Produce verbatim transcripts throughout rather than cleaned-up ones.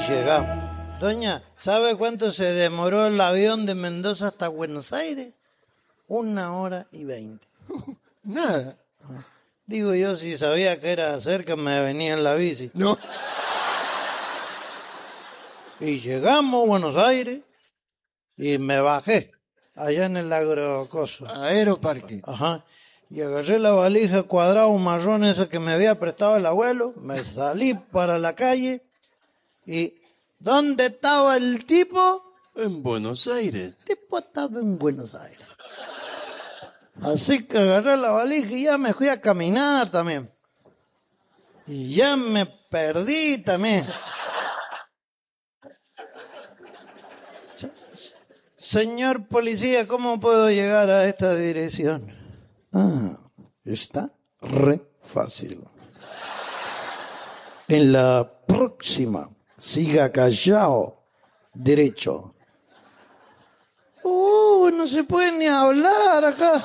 llegamos. Doña, ¿sabe cuánto se demoró el avión de Mendoza hasta Buenos Aires? Una hora y veinte. Nada. Digo yo, si sabía que era cerca, me venía en la bici. No. Y llegamos a Buenos Aires y me bajé allá en el agrocoso. Aeroparque. Ajá. Y agarré la valija cuadrado marrón esa que me había prestado el abuelo. Me salí para la calle y ¿dónde estaba el tipo? En Buenos Aires. El tipo estaba en Buenos Aires. Así que agarré la valija y ya me fui a caminar también. Y ya me perdí también. Señor policía, ¿cómo puedo llegar a esta dirección? Ah, está re fácil. En la próxima, siga callado, derecho. Uh, no se puede ni hablar acá.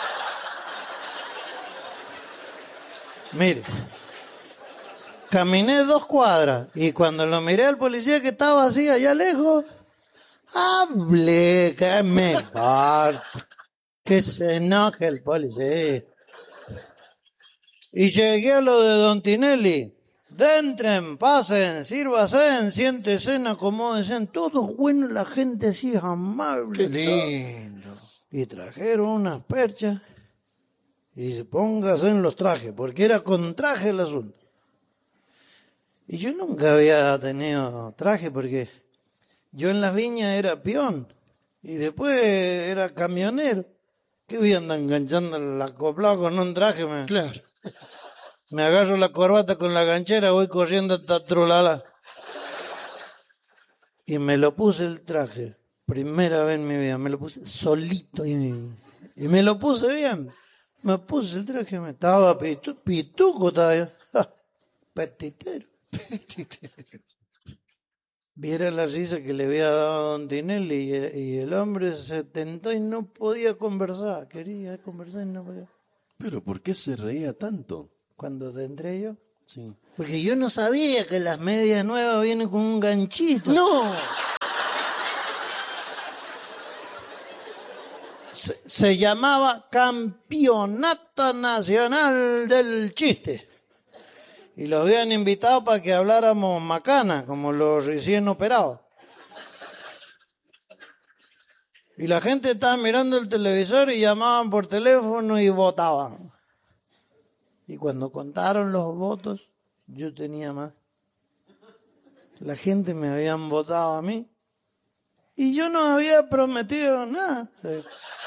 Mire, caminé dos cuadras y cuando lo miré al policía que estaba así allá lejos, hable, que me importa, que se enoje el policía. Y llegué a lo de Don Tinelli. Dentren, pasen, sírvasen, siéntese, acomódense, todos buenos, la gente así amable. Qué lindo. Y trajeron unas perchas y póngase en los trajes, porque era con traje el asunto. Y yo nunca había tenido traje porque yo en las viñas era peón y después era camionero. ¿Qué voy a andar enganchando el acoplado con un traje? Me, Claro. me agarro la corbata con la ganchera, voy corriendo hasta Trulala. Y me lo puse el traje. Primera vez en mi vida. Me lo puse solito y, y me lo puse bien. Me puse el traje. Me estaba pitu, pituco todavía. Petitero. Viera la risa que le había dado a Don Tinelli y el, y el hombre se tentó y no podía conversar. Quería conversar y no podía. ¿Pero por qué se reía tanto? Cuando entré yo. Sí. Porque yo no sabía que las medias nuevas vienen con un ganchito. No. Se, se llamaba Campeonato Nacional del Chiste. Y los habían invitado para que habláramos macana, como los recién operados. Y la gente estaba mirando el televisor y llamaban por teléfono y votaban. Y cuando contaron los votos, yo tenía más. La gente me habían votado a mí. Y yo no había prometido nada.